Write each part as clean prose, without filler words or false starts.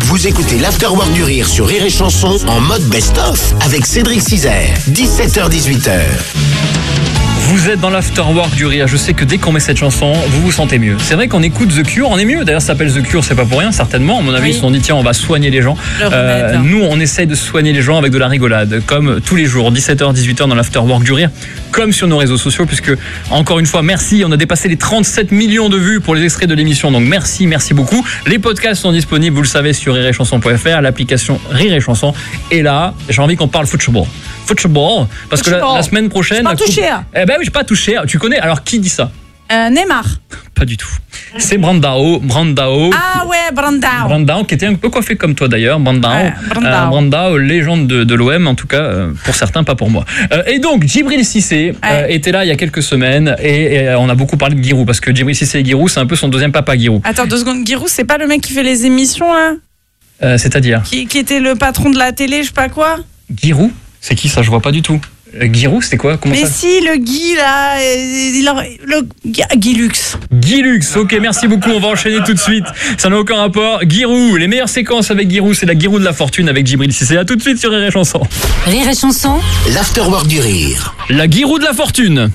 Vous écoutez l'Afterwork du Rire sur Rire et Chanson en mode best-of avec Cédric Cizer, 17h-18h. Vous êtes dans l'Afterwork du Rire. Je sais que dès qu'on met cette chanson, vous vous sentez mieux. C'est vrai qu'on écoute The Cure, on est mieux. D'ailleurs, ça s'appelle The Cure, c'est pas pour rien, certainement. À mon avis, ils se sont dit, tiens, on va soigner les gens. Nous, on essaye de soigner les gens avec de la rigolade, comme tous les jours, 17h, 18h dans l'Afterwork du Rire, comme sur nos réseaux sociaux, puisque, encore une fois, merci. On a dépassé les 37 millions de vues pour les extraits de l'émission. Donc, merci beaucoup. Les podcasts sont disponibles, vous le savez, sur rireetchanson.fr, l'application Rire et Chanson. Et là, j'ai envie qu'on parle football, parce que la semaine prochaine... Pas touché. Eh ben oui, j'ai pas touché. Tu connais, alors qui dit ça? Neymar. Pas du tout. C'est Brandao. Ah ouais, Brandao, qui était un peu coiffé comme toi d'ailleurs. Brandao, légende de l'OM, en tout cas, pour certains, pas pour moi. Et donc, Djibril Cissé était là il y a quelques semaines et on a beaucoup parlé de Giroud, parce que Djibril Cissé et Giroud, c'est un peu son deuxième papa, Giroud. Attends 2 secondes, Giroud, c'est pas le mec qui fait les émissions là C'est-à-dire qui était le patron de la télé, je sais pas quoi. Giroud? C'est qui ça? Je vois pas du tout. Giroud, c'était quoi? Comment mais ça? si, le Guy là, Guy Lux. Guy Lux, ok, merci beaucoup, on va enchaîner tout de suite. Ça n'a aucun rapport. Giroud, les meilleures séquences avec Giroud, c'est la Giroud de la fortune avec Djibril Cissé. À tout de suite sur Rire et Chanson. Rire et Chanson. L'Afterwork du Rire. La Giroud de la fortune.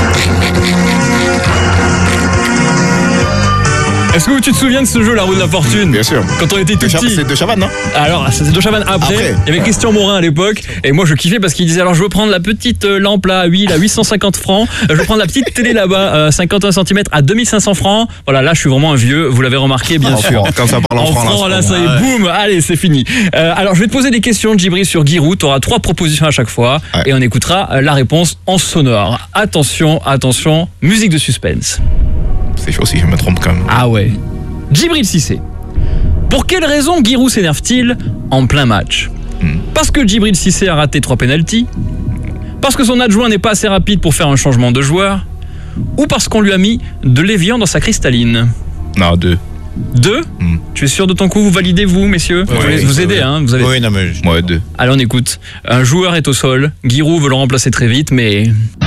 Est-ce que tu te souviens de ce jeu, la roue de la fortune? Bien sûr. Quand on était tout petit. C'est de Chavannes, non? Alors, c'est de Chavannes après. Il y avait Christian Morin à l'époque. Et moi, je kiffais parce qu'il disait, alors je veux prendre la petite lampe là à huile à 850 francs. Je veux prendre la petite télé là-bas, 51 cm à 2500 francs. Voilà, là, je suis vraiment un vieux. Vous l'avez remarqué, bien sûr. Quand ça parle en francs, là, ça y est, boum. Allez, c'est fini. Alors, je vais te poser des questions, Djibril, sur Giroud. Tu auras 3 propositions à chaque fois. Ouais. Et on écoutera la réponse en sonore. Attention, musique de suspense. C'est chaud si je me trompe quand même. Ah ouais. Djibril Cissé. Pour quelle raison Giroud s'énerve-t-il en plein match? Parce que Djibril Cissé a raté 3 pénaltys? Parce que son adjoint n'est pas assez rapide pour faire un changement de joueur? Ou parce qu'on lui a mis de l'évian dans sa cristalline? Non, 2. 2? Tu es sûr de ton coup? Vous validez, vous, messieurs? Vous aidez, hein? Vous avez... Oui, non, mais... Ouais, 2. Allez, on écoute. Un joueur est au sol. Giroud veut le remplacer très vite, mais...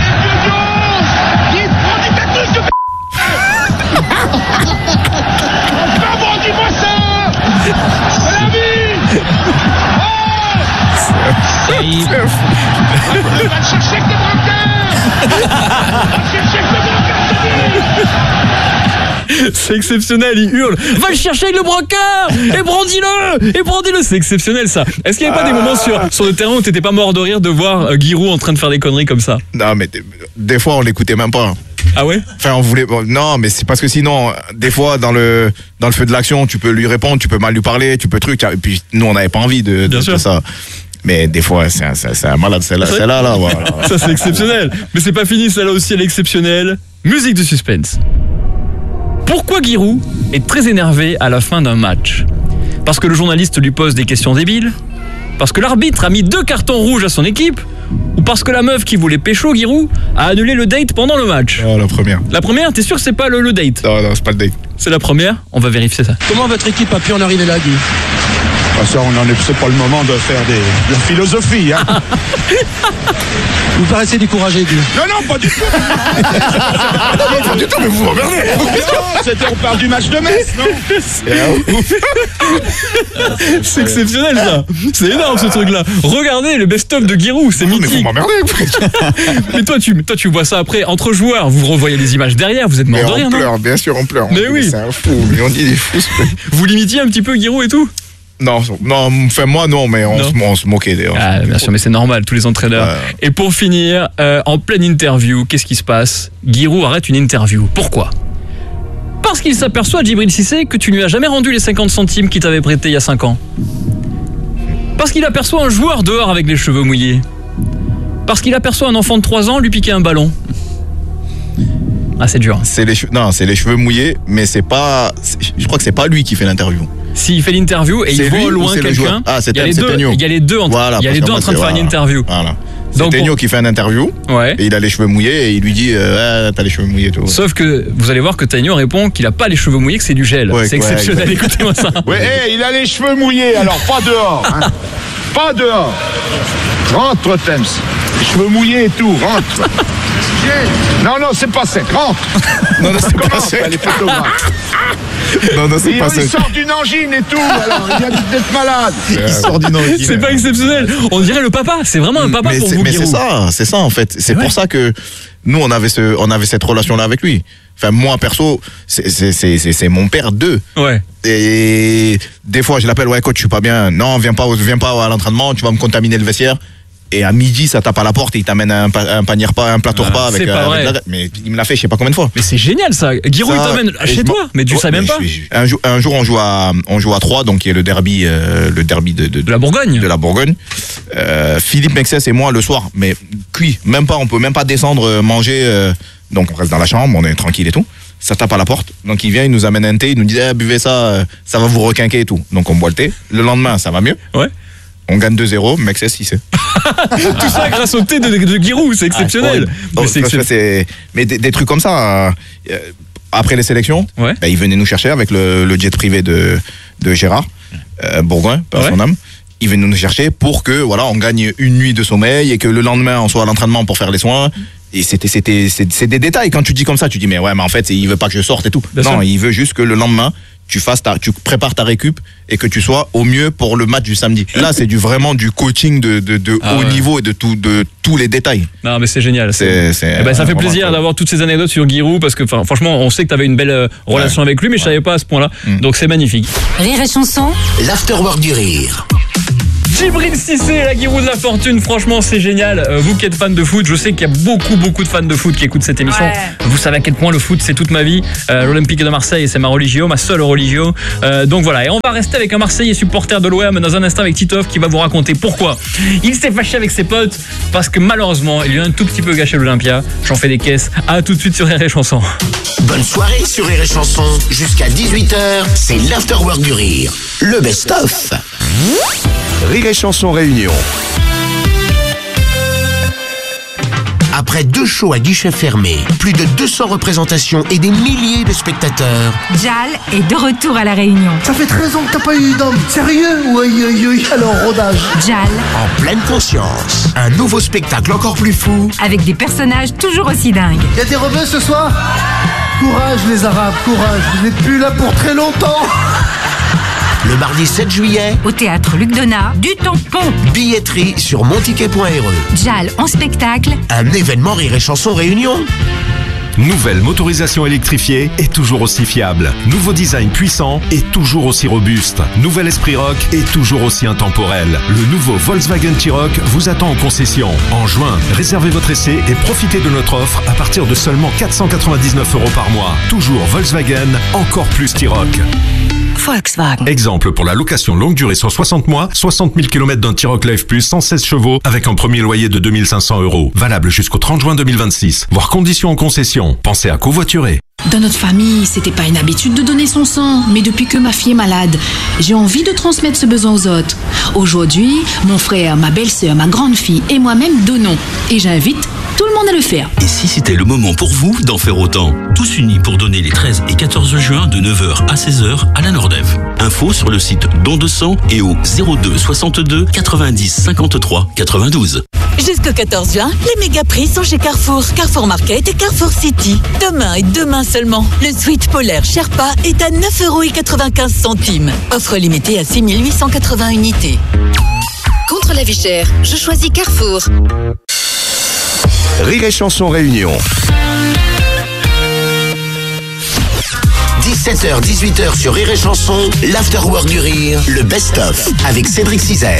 C'est exceptionnel, il hurle, va le chercher avec le brancard et brandis-le, c'est exceptionnel ça. Est-ce qu'il n'y avait pas des moments sur le terrain où t'étais pas mort de rire de voir Giroud en train de faire des conneries comme ça? Non, mais des fois on l'écoutait même pas. Ah ouais? Enfin, on voulait. Non, mais c'est parce que sinon, des fois, dans le feu de l'action, tu peux lui répondre, tu peux mal lui parler, tu peux truc. Et puis nous, on n'avait pas envie de ça. Mais des fois, c'est un malade. Celle-là, là, voilà. Ça, c'est exceptionnel. Mais c'est pas fini, celle-là aussi, elle est exceptionnelle. Musique de suspense. Pourquoi Giroud est très énervé à la fin d'un match? Parce que le journaliste lui pose des questions débiles? Parce que l'arbitre a mis 2 cartons rouges à son équipe? Ou parce que la meuf qui voulait pécho Giroud a annulé le date pendant le match? Oh, la première. La première? T'es sûr que c'est pas le date? Non, c'est pas le date. C'est la première? On va vérifier ça. Comment votre équipe a pu en arriver là, Guy? Ça, c'est pas le moment de faire de la philosophie, hein. Vous paraissez découragé, Guy. Non, pas du tout. Non, pas du tout, mais vous m'emmerdez. On parle du match de Metz, non? C'est exceptionnel, ça. C'est énorme, ce truc-là. Regardez le best-of de Giroud, c'est mythique. Mais vous m'emmerdez. Mais toi, tu vois ça après, entre joueurs, vous revoyez les images derrière, vous êtes mort de rire, non? On pleure, bien sûr, on pleure. Mais oui. C'est un fou, mais on dit des fous. Vous limitiez un petit peu Giroud et tout? Non, enfin moi non, mais on se moquait d'ailleurs. Ah, bien sûr, mais c'est normal, tous les entraîneurs. Et pour finir, en pleine interview, qu'est-ce qui se passe? Giroud arrête une interview. Pourquoi? Parce qu'il s'aperçoit, Djibril Cissé, que tu lui as jamais rendu les 50 centimes qu'il t'avait prêté il y a 5 ans. Parce qu'il aperçoit un joueur dehors avec les cheveux mouillés. Parce qu'il aperçoit un enfant de 3 ans lui piquer un ballon. Ah, c'est dur. C'est les cheveux mouillés, mais c'est pas. Je crois que c'est pas lui qui fait l'interview. S'il fait l'interview et il voit au loin quelqu'un, il y a les deux en train de faire une interview. Voilà. C'est Tegno qui fait une interview, et il a les cheveux mouillés et il lui dit t'as les cheveux mouillés tout. Sauf que vous allez voir que Tegno répond qu'il a pas les cheveux mouillés, que c'est du gel. C'est exceptionnel, écoutez-moi ça. Il a les cheveux mouillés, alors pas dehors. Pas dehors. Rentre, Thames. cheveux mouillés et tout, rentre. Non, c'est pas sec, rentre. Non, c'est pas sec. Les photographes. Non, c'est pas sec. Il sort d'une angine et tout, alors il vient d'être malade. Il sort d'une angine. C'est pas exceptionnel. On dirait le papa. C'est vraiment un papa pour vous, mais Giroud. c'est ça en fait. C'est pour ça que nous on avait cette relation là avec lui. Enfin moi perso, c'est mon père d'eux. Ouais. Et des fois je l'appelle, ouais coach, je suis pas bien. Non, viens pas à l'entraînement, tu vas me contaminer le vestiaire. Et à midi, ça tape à la porte et il t'amène un panier repas, un plateau repas avec mais il me l'a fait, je sais pas combien de fois. Mais c'est génial ça. Giroud il t'amène chez toi, mais tu sais même pas. Un jour on joue à 3, donc qui est le derby de la Bourgogne. De la Bourgogne. Philippe Mexès et moi le soir, mais cuit, on peut même pas descendre manger. Donc on reste dans la chambre, on est tranquille et tout. Ça tape à la porte, donc il vient, il nous amène un thé, il nous dit buvez ça, ça va vous requinquer et tout. Donc on boit le thé. Le lendemain, ça va mieux. Ouais. On gagne 2-0, Mexès, il sait. Tout ça grâce au thé de Giroud, c'est exceptionnel. Mais des trucs comme ça, après les sélections, il venait nous chercher avec le jet privé de Gérard, Bourgoin, par son âme. Il venait nous chercher pour que on gagne une nuit de sommeil et que le lendemain on soit à l'entraînement pour faire les soins. Et c'est des détails. Quand tu dis comme ça, tu dis mais en fait il veut pas que je sorte et tout. Non, il veut juste que le lendemain tu prépares ta récup et que tu sois au mieux pour le match du samedi. Là, c'est vraiment du coaching de haut niveau et de tous les détails. Non, mais c'est génial. Ça fait plaisir d'avoir toutes ces anecdotes sur Giroud parce que franchement, on sait que tu avais une belle relation avec lui, mais je savais pas à ce point-là. Donc c'est magnifique. Rire et chanson, l'afterwork du rire. Djibril Cissé, la Giroud de la fortune, franchement c'est génial. Vous qui êtes fan de foot, je sais qu'il y a beaucoup de fans de foot qui écoutent cette émission. Vous savez à quel point le foot c'est toute ma vie. L'Olympique de Marseille c'est ma religio, ma seule religio. Donc voilà, et on va rester avec un Marseillais supporter de l'OM dans un instant avec Titoff qui va vous raconter pourquoi il s'est fâché avec ses potes parce que malheureusement il lui a un tout petit peu gâché l'Olympia. J'en fais des caisses. À tout de suite sur Rire et Chanson. Bonne soirée sur Rire et Chanson. Jusqu'à 18h, c'est l'afterwork du rire. Le best-of. Rire et Chanson Réunion. Après 2 shows à guichet fermé, plus de 200 représentations et des milliers de spectateurs, Jal est de retour à La Réunion. Ça fait 13 ans que t'as pas eu d'homme. Sérieux? Oui. Alors, rodage. Jal. En pleine conscience. Un nouveau spectacle encore plus fou. Avec des personnages toujours aussi dingues. Y'a des rebeux ce soir? Courage les Arabes, courage. Vous n'êtes plus là pour très longtemps. Le mardi 7 juillet, au théâtre Luc Donat, du tampon. Billetterie sur monticket.re. Jal en spectacle. Un événement Rire et Chanson Réunion. Nouvelle motorisation électrifiée et toujours aussi fiable. Nouveau design puissant et toujours aussi robuste. Nouvel esprit rock et toujours aussi intemporel. Le nouveau Volkswagen T-Roc vous attend en concession. En juin, réservez votre essai et profitez de notre offre à partir de seulement 499 € par mois. Toujours Volkswagen, encore plus T-Roc. Volkswagen. Exemple pour la location longue durée sur 60 mois, 60 000 km d'un T-Roc Live Plus 116 chevaux avec un premier loyer de 2 500 €. Valable jusqu'au 30 juin 2026. Voir conditions en concession. Pensez à covoiturer. Dans notre famille, c'était pas une habitude de donner son sang, mais depuis que ma fille est malade, j'ai envie de transmettre ce besoin aux autres. Aujourd'hui, mon frère, ma belle-sœur, ma grande-fille et moi-même donnons. Et j'invite tout le monde à le faire. Et si c'était le moment pour vous d'en faire autant? Tous unis pour donner les 13 et 14 juin de 9h à 16h à la Nordève. Info sur le site Don de sang et au 02 62 90 53 92. Jusqu'au 14 juin, les méga prix sont chez Carrefour, Carrefour Market et Carrefour City. Demain et demain seulement, le Switch polaire Sherpa est à 9,95 €. Offre limitée à 6 880 unités. Contre la vie chère, je choisis Carrefour. Rire et Chanson Réunion. 17h, 18h sur Rire et Chanson, l'afterwork du rire, le best-of avec Cédric Cizère.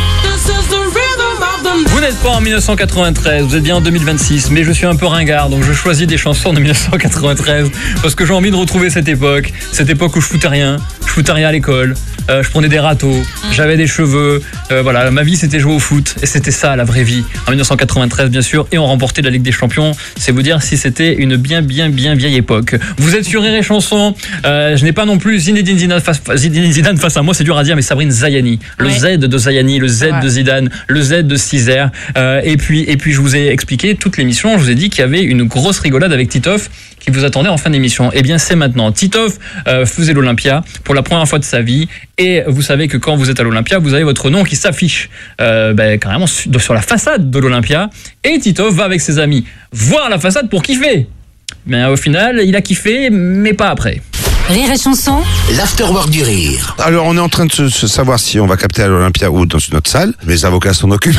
Vous n'êtes pas en 1993, vous êtes bien en 2026, mais je suis un peu ringard, donc je choisis des chansons de 1993 parce que j'ai envie de retrouver cette époque où je foutais rien à l'école, je prenais des râteaux, j'avais des cheveux, voilà, ma vie c'était jouer au foot et c'était ça la vraie vie. En 1993 bien sûr, et on remportait la Ligue des Champions, c'est vous dire si c'était une bien vieille époque. Vous êtes sur Rire et Chanson, je n'ai pas non plus Zinedine Zidane face à moi, c'est dur à dire, mais Sabrine Zayani, le Z de Zayani, le Z de Zidane, le Z de Cizère, et puis je vous ai expliqué toute l'émission, je vous ai dit qu'il y avait une grosse rigolade avec Titoff qui vous attendait en fin d'émission. Eh bien, c'est maintenant. Titov faisait l'Olympia pour la première fois de sa vie. Et vous savez que quand vous êtes à l'Olympia, vous avez votre nom qui s'affiche carrément sur la façade de l'Olympia. Et Titov va avec ses amis voir la façade pour kiffer. Mais au final, il a kiffé, mais pas après. Rire et chanson. L'afterwork du rire. Alors, on est en train de se savoir si on va capter à l'Olympia ou dans une autre salle. Les avocats s'en occupent.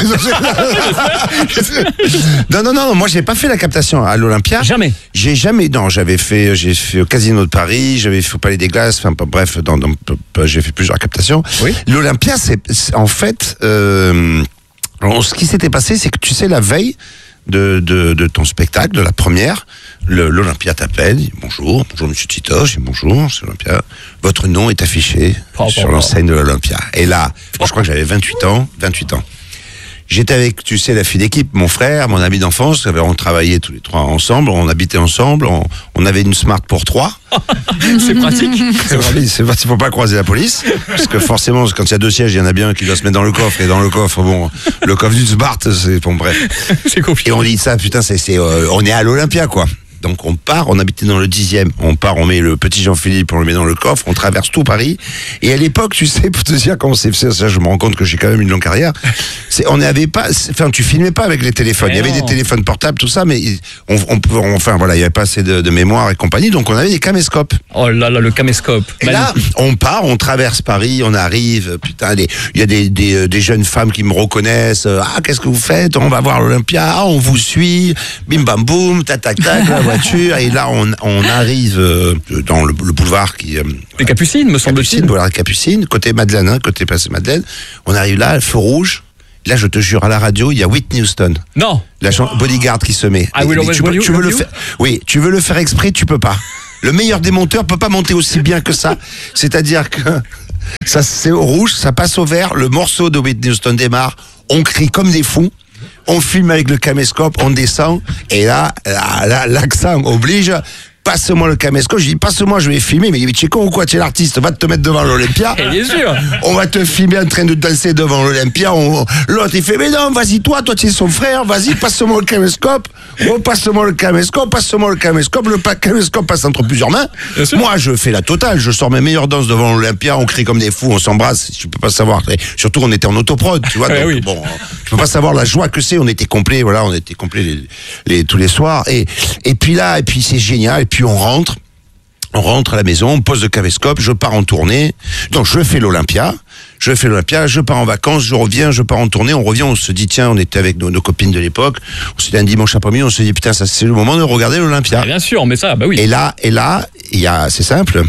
Non, moi, j'ai pas fait la captation à l'Olympia. Jamais. J'ai fait au Casino de Paris, j'avais fait au Palais des Glaces, enfin, bref, j'ai fait plusieurs captations. Oui. L'Olympia, c'est en fait, ce qui s'était passé, c'est que tu sais, la veille de ton spectacle, de la première, l'Olympia t'appelle, dit bonjour monsieur Titov, je dis bonjour, c'est l'Olympia, votre nom est affiché sur l'enseigne de l'Olympia. Et là, je crois que j'avais 28 ans. J'étais avec, tu sais, la fille d'équipe, mon frère, mon ami d'enfance, on travaillait tous les trois ensemble, on habitait ensemble, on avait une Smart pour 3. C'est pratique. C'est pratique, faut pas croiser la police, parce que forcément, quand il y a 2 sièges, il y en a bien un qui doit se mettre dans le coffre, et dans le coffre, le coffre d'une Smart, c'est bon, bref. C'est compliqué. Et on dit ça, putain, on est à l'Olympia, quoi. Donc on part, on habitait dans le 10e, on met le petit Jean-Philippe, on le met dans le coffre, on traverse tout Paris. Et à l'époque, tu sais, pour te dire comment c'est fait, ça je me rends compte que j'ai quand même une longue carrière, tu filmais pas avec les téléphones. Il y avait des téléphones portables, tout ça, mais il y avait pas assez de mémoire et compagnie, donc on avait des caméscopes. Oh là là, le caméscope. Et là, on part, on traverse Paris, on arrive, putain, il y a des jeunes femmes qui me reconnaissent, qu'est-ce que vous faites? On va voir l'Olympia, on vous suit, bim bam boum, tac tac tac, voiture, et là on arrive dans le boulevard qui les Capucines, me semble-t-il. Boulevard Capucines, côté Madeleine, côté Place Madeleine. On arrive là, feu rouge. Là, je te jure, à la radio, il y a Whitney Houston. Non. La Bodyguard qui se met. Ah oui, tu veux le faire. Oui, tu veux le faire exprès, tu peux pas. Le meilleur des monteurs peut pas monter aussi bien que ça. C'est-à-dire que ça, c'est au rouge, ça passe au vert, le morceau de Whitney Houston démarre, on crie comme des fous. On filme avec le caméscope, on descend, et là, l'accent oblige. Passe-moi le caméscope. Je dis, passe-moi, je vais filmer. Mais il dit, tu es con ou quoi? Tu es l'artiste, va te mettre devant l'Olympia. Bien sûr. On va te filmer en train de danser devant l'Olympia. L'autre, il fait, mais non, vas-y, toi, tu es son frère, vas-y, passe-moi le caméscope. Passe-moi le caméscope. Le caméscope passe entre plusieurs mains. Moi, je fais la totale. Je sors mes meilleures danses devant l'Olympia. On crie comme des fous, on s'embrasse. Tu peux pas savoir. Surtout, on était en autoprod, tu vois. Donc, bon, tu peux pas savoir la joie que c'est. On était complet, voilà, tous les soirs. Et puis là, c'est génial. Et puis on rentre à la maison, on pose le caméscope, je pars en tournée. Donc je fais l'Olympia, je pars en vacances, je reviens, je pars en tournée, on revient, on se dit tiens, on était avec nos copines de l'époque, on s'est dit un dimanche après-midi, on se dit putain, ça c'est le moment de regarder l'Olympia. Bien sûr, mais ça, bah oui. Et là, c'est simple,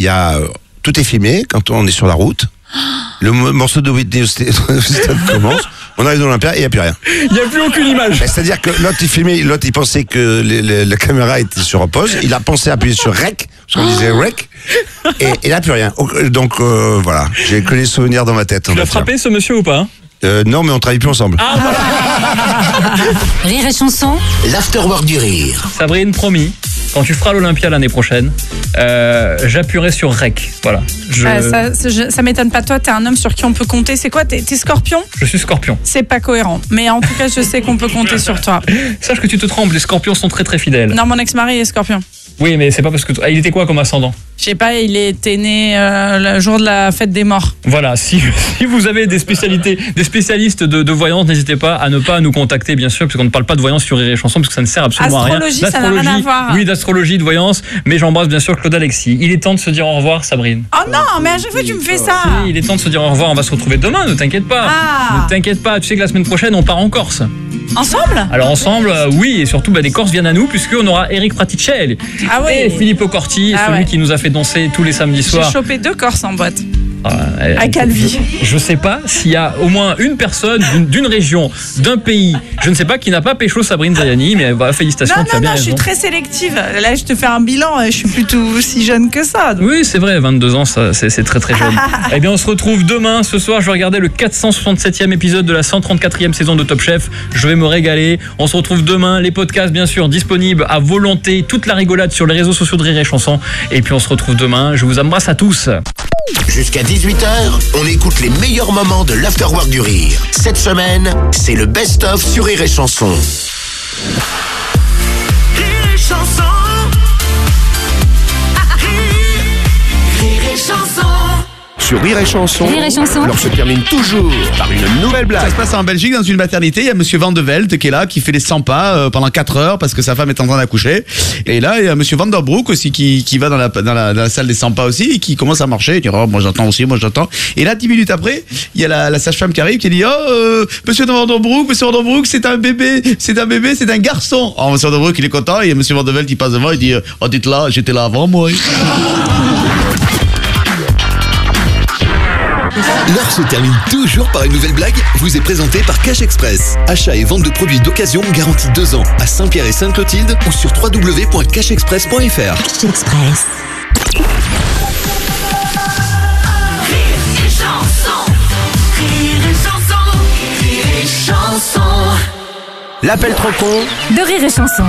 tout est filmé quand on est sur la route. Le morceau de Whitney Houston commence. On arrive dans l'Olympia et il n'y a plus rien. Il n'y a plus aucune image. C'est-à-dire que l'autre il pensait que la caméra était sur pause. Il a pensé appuyer sur REC, parce qu'on disait REC, et il n'a plus rien. Donc voilà, j'ai que les souvenirs dans ma tête. Tu l'as frappé ce monsieur ou pas? Non, mais on travaille plus ensemble. Ah, voilà. Rire et chanson. L'afterwork du rire. Sabrine, promis, quand tu feras l'Olympia l'année prochaine, j'appuierai sur REC. Voilà. Ça m'étonne pas. Toi, t'es un homme sur qui on peut compter. C'est quoi? T'es Scorpion? Je suis Scorpion. C'est pas cohérent. Mais en tout cas, je sais qu'on peut compter sur toi. Sache que tu te trompes. Les Scorpions sont très très fidèles. Non, mon ex-mari est Scorpion. Oui, mais c'est pas parce que... il était quoi comme ascendant? Je sais pas, il était né le jour de la fête des morts. Voilà, si vous avez des spécialistes de voyance, n'hésitez pas à ne pas nous contacter, bien sûr, parce qu'on ne parle pas de voyance sur Rire et Chanson, parce que ça ne sert absolument à rien. Astrologie, ça n'a rien à voir. Oui, d'astrologie, de voyance, mais j'embrasse bien sûr Claude Alexis. Il est temps de se dire au revoir, Sabrine. Oh non, mais à chaque fois tu me fais ça. Oui, il est temps de se dire au revoir, on va se retrouver demain, ne t'inquiète pas. Ne t'inquiète pas, tu sais que la semaine prochaine, on part en Corse. Ensemble? Alors ensemble, oui, et surtout des Corses viennent à nous, puisqu'on aura Eric Praticelli et Filippo Corti, celui qui nous a fait danser tous les samedis soirs. J'ai chopé 2 Corses en boîte. À Calvi. Je sais pas s'il y a au moins une personne d'une région, d'un pays, je ne sais pas, qui n'a pas pécho Sabrine Zayani, mais félicitations. Non, je suis très sélective. Là, je te fais un bilan, je suis plutôt si jeune que ça. Donc. Oui, c'est vrai, 22 ans, c'est très très jeune. Eh bien, on se retrouve demain. Ce soir, je vais regarder le 467e épisode de la 134e saison de Top Chef. Je vais me régaler. On se retrouve demain. Les podcasts, bien sûr, disponibles à volonté. Toute la rigolade sur les réseaux sociaux de Rire et Chanson. Et puis, on se retrouve demain. Je vous embrasse à tous. Jusqu'à 18h, on écoute les meilleurs moments de l'Afterwork du Rire. Cette semaine, c'est le best-of sur Rire et Chanson. Rire et Chanson. Sur Rire et Chanson, Rire et Chanson. l'on se termine toujours par une nouvelle blague. Ça se passe en Belgique, dans une maternité. Il y a Monsieur Van de Velde qui est là, qui fait les 100 pas pendant 4 heures parce que sa femme est en train d'accoucher. Et là, il y a Monsieur Van der Broek aussi qui va dans la salle des 100 pas aussi, et qui commence à marcher. Il dit, oh, moi j'attends aussi, moi j'attends. Et là, 10 minutes après, il y a la sage-femme qui arrive qui dit, Monsieur Van der Broek, c'est un bébé, c'est un garçon. Alors Monsieur Van der Broek, il est content, et Monsieur Van de Velde, il passe devant, il dit, oh, dites là, j'étais là avant moi. L'heure se termine toujours par une nouvelle blague, vous est présentée par Cash Express. Achat et vente de produits d'occasion garantis 2 ans à Saint-Pierre et Sainte-Clotilde ou sur www.cashexpress.fr. Cash Express. L'appel trop con De Rire et Chanson.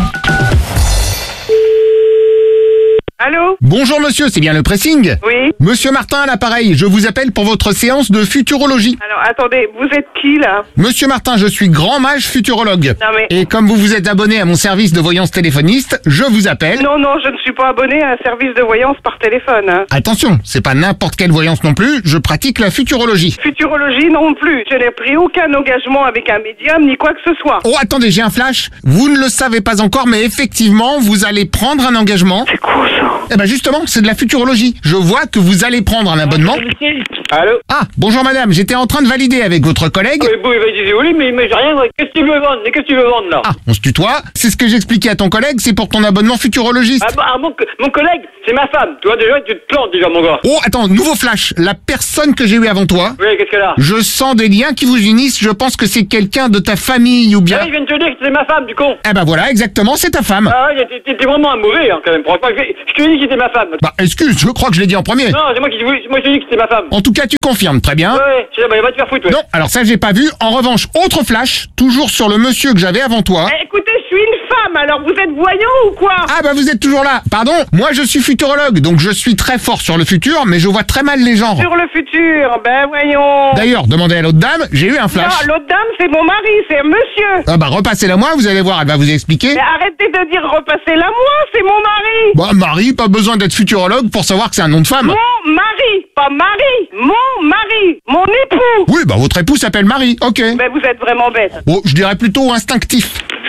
Allô? Bonjour monsieur, c'est bien le pressing? Oui. Monsieur Martin à l'appareil, je vous appelle pour votre séance de futurologie. Alors, attendez, vous êtes qui, là? Monsieur Martin, je suis grand mage futurologue. Non, mais... Et comme vous vous êtes abonné à mon service de voyance téléphoniste, je vous appelle... Non, je ne suis pas abonné à un service de voyance par téléphone. Hein. Attention, c'est pas n'importe quelle voyance non plus, je pratique la futurologie. Futurologie non plus. Je n'ai pris aucun engagement avec un médium ni quoi que ce soit. Oh, attendez, j'ai un flash. Vous ne le savez pas encore, mais effectivement, vous allez prendre un engagement. C'est quoi ça? Eh ben justement, c'est de la futurologie. Je vois que vous allez prendre un abonnement. Allô? Ah, bonjour madame, j'étais en train de valider avec votre collègue. Oui, mais j'ai rien. Qu'est-ce que tu veux vendre? Qu'est-ce que tu veux vendre là? Ah, on se tutoie. C'est ce que j'expliquais à ton collègue, c'est pour ton abonnement futurologiste. Mon collègue, c'est ma femme. Tu vois déjà, tu te plantes déjà, mon gars. Oh, attends, nouveau flash. La personne que j'ai eue avant toi. Oui, qu'est-ce qu'elle a? Je sens des liens qui vous unissent. Je pense que c'est quelqu'un de ta famille ou bien. Ah, je viens de te dire que c'est ma femme, du con. Eh ben voilà, exactement, c'est ta femme. Ah, t'es vraiment un mauvais, hein, quand même. Je te dis que c'était ma femme. Bah, excuse, je crois que je l'ai dit en premier. Non, c'est moi qui te dis que c'était ma femme. En tout cas, tu confirmes, très bien. Ouais, va te faire foutre, ouais. Non, alors ça, j'ai pas vu. En revanche, autre flash, toujours sur le monsieur que j'avais avant toi. Écoutez, je suis une femme, alors vous êtes voyant ou quoi? Ah bah vous êtes toujours là. Pardon, moi je suis futurologue, donc je suis très fort sur le futur, mais je vois très mal les genres. Sur le futur, ben voyons. D'ailleurs, demandez à l'autre dame, j'ai eu un flash. Non, l'autre dame, c'est mon mari, c'est un monsieur. Ah bah repassez-la moi, vous allez voir, elle va vous expliquer. Mais arrêtez de dire repassez-la moi, c'est mon mari. Bah Marie, pas besoin d'être futurologue pour savoir que c'est un nom de femme. Mon mari, pas Marie, mon mari, mon époux. Oui, bah votre époux s'appelle Marie, ok. Mais vous êtes vraiment bête. Bon, je dirais plutôt instinctif.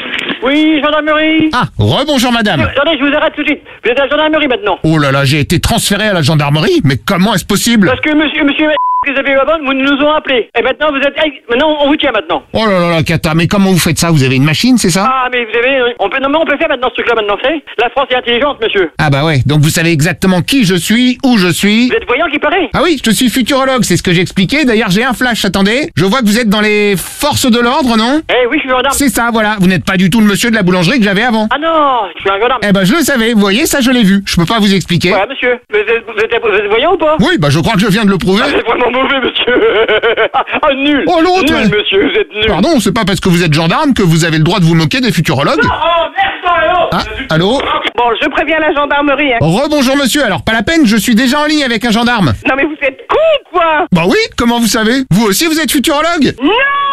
Oui, gendarmerie. Ah, rebonjour madame. Attendez, je vous arrête tout de suite. Vous êtes à la gendarmerie maintenant. Oh là là, j'ai été transféré à la gendarmerie, mais comment est-ce possible? Parce que monsieur que vous avez eu avant, vous nous ont appelé. Et maintenant, maintenant, on vous tient maintenant. Oh là là là, Kata, mais comment vous faites ça? Vous avez une machine, c'est ça? Ah, mais vous avez, on peut faire maintenant ce truc-là maintenant, c'est? La France est intelligente, monsieur. Ah bah ouais, donc vous savez exactement qui je suis, où je suis. Vous êtes voyant qui paraît? Ah oui, je suis futurologue, c'est ce que j'expliquais. D'ailleurs, j'ai un flash, attendez. Je vois que vous êtes dans les forces de l'ordre, non? Eh oui, je suis gendarme. C'est ça, voilà. Vous n'êtes pas du tout le monsieur de la boulangerie que j'avais avant. Ah non, je suis un gendarme. Eh ben, je le savais, vous voyez, ça je l'ai vu. Je peux pas vous expliquer. Ouais, monsieur. Vous êtes voyant ou pas? Oui, bah je crois que je viens de le prouver. Ah, c'est vraiment mauvais, monsieur. Ah, nul. Oh, l'autre. Nul, monsieur, vous êtes nul. Pardon, c'est pas parce que vous êtes gendarme que vous avez le droit de vous moquer des futurologues. Non, oh, merde, allô. Ah, allô? Bon, je préviens la gendarmerie. Hein. Rebonjour monsieur, alors pas la peine, je suis déjà en ligne avec un gendarme. Non mais vous êtes con quoi? Bah oui, comment vous savez? Vous aussi vous êtes futurologue? Non.